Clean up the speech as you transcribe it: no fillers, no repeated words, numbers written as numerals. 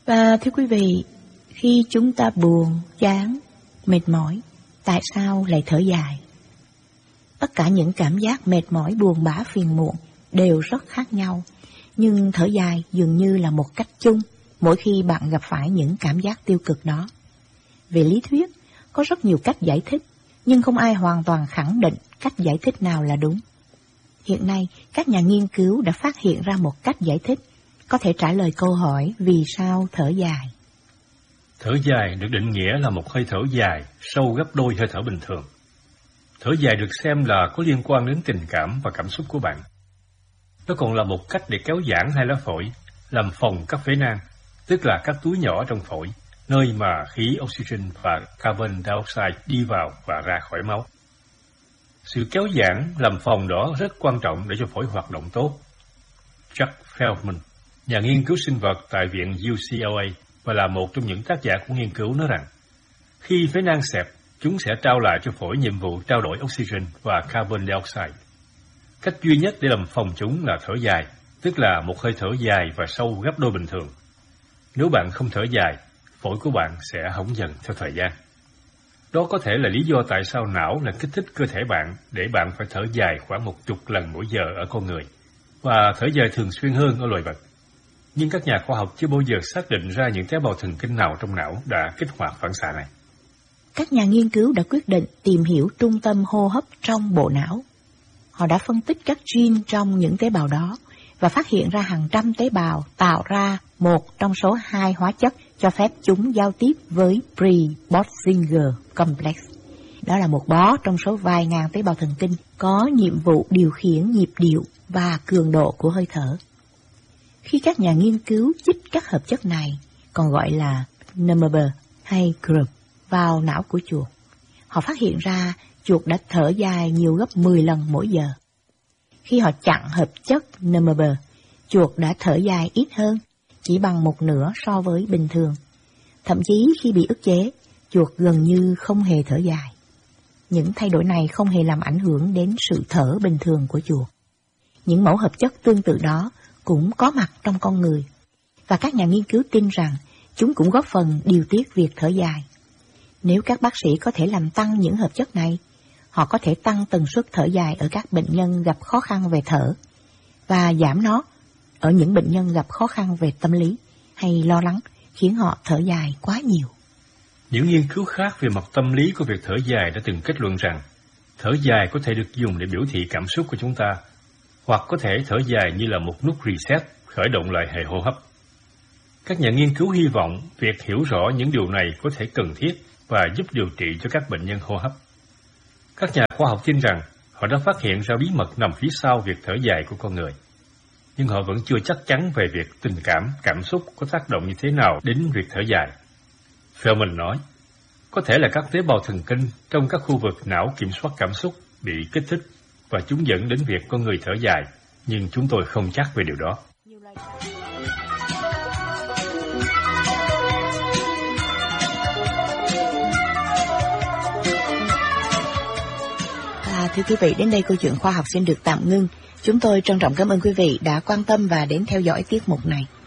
Và thưa quý vị, khi chúng ta buồn, chán, mệt mỏi, tại sao lại thở dài? Tất cả những cảm giác mệt mỏi, buồn bã, phiền muộn đều rất khác nhau, nhưng thở dài dường như là một cách chung mỗi khi bạn gặp phải những cảm giác tiêu cực đó. Về lý thuyết, có rất nhiều cách giải thích, nhưng không ai hoàn toàn khẳng định cách giải thích nào là đúng. Hiện nay, các nhà nghiên cứu đã phát hiện ra một cách giải thích có thể trả lời câu hỏi vì sao thở dài. Thở dài được định nghĩa là một hơi thở dài, sâu gấp đôi hơi thở bình thường. Thở dài được xem là có liên quan đến tình cảm và cảm xúc của bạn. Nó còn là một cách để kéo giãn hai lá phổi, làm phồng các phế nang, tức là các túi nhỏ trong phổi, nơi mà khí oxygen và carbon dioxide đi vào và ra khỏi máu. Sự kéo giãn, làm phồng đó rất quan trọng để cho phổi hoạt động tốt. Chuck Feldman, nhà nghiên cứu sinh vật tại viện UCLA và là một trong những tác giả của nghiên cứu, nói rằng khi phế nang xẹp, chúng sẽ trao lại cho phổi nhiệm vụ trao đổi oxygen và carbon dioxide. Cách duy nhất để làm phồng chúng là thở dài, tức là một hơi thở dài và sâu gấp đôi bình thường. Nếu bạn không thở dài, phổi của bạn sẽ hỏng dần theo thời gian. Đó có thể là lý do tại sao não lại kích thích cơ thể bạn để bạn phải thở dài khoảng 10 lần mỗi giờ ở con người, và thở dài thường xuyên hơn ở loài vật. Nhưng các nhà khoa học chưa bao giờ xác định ra những tế bào thần kinh nào trong não đã kích hoạt phản xạ này. Các nhà nghiên cứu đã quyết định tìm hiểu trung tâm hô hấp trong bộ não. Họ đã phân tích các gene trong những tế bào đó và phát hiện ra hàng trăm tế bào tạo ra một trong số 2 hóa chất cho phép chúng giao tiếp với Pre-Botzinger complex. Đó là một bó trong số vài ngàn tế bào thần kinh có nhiệm vụ điều khiển nhịp điệu và cường độ của hơi thở. Khi các nhà nghiên cứu chích các hợp chất này, còn gọi là NMB hay GRB, vào não của chuột, họ phát hiện ra chuột đã thở dài nhiều gấp 10 lần mỗi giờ. Khi họ chặn hợp chất NMB, chuột đã thở dài ít hơn, chỉ bằng 1/2 so với bình thường. Thậm chí khi bị ức chế, chuột gần như không hề thở dài. Những thay đổi này không hề làm ảnh hưởng đến sự thở bình thường của chuột. Những mẫu hợp chất tương tự đó cũng có mặt trong con người, và các nhà nghiên cứu tin rằng chúng cũng góp phần điều tiết việc thở dài. Nếu các bác sĩ có thể làm tăng những hợp chất này, họ có thể tăng tần suất thở dài ở các bệnh nhân gặp khó khăn về thở và giảm nó ở những bệnh nhân gặp khó khăn về tâm lý hay lo lắng khiến họ thở dài quá nhiều. Những nghiên cứu khác về mặt tâm lý của việc thở dài đã từng kết luận rằng thở dài có thể được dùng để biểu thị cảm xúc của chúng ta, hoặc có thể thở dài như là một nút reset khởi động lại hệ hô hấp. Các nhà nghiên cứu hy vọng việc hiểu rõ những điều này có thể cần thiết và giúp điều trị cho các bệnh nhân hô hấp. Các nhà khoa học tin rằng họ đã phát hiện ra bí mật nằm phía sau việc thở dài của con người, nhưng họ vẫn chưa chắc chắn về việc tình cảm, cảm xúc có tác động như thế nào đến việc thở dài. Feldman nói, có thể là các tế bào thần kinh trong các khu vực não kiểm soát cảm xúc bị kích thích và chúng dẫn đến việc con người thở dài, nhưng chúng tôi không chắc về điều đó. Thưa quý vị, đến đây câu chuyện khoa học xin được tạm ngưng. Chúng tôi trân trọng cảm ơn quý vị đã quan tâm và đến theo dõi tiết mục này.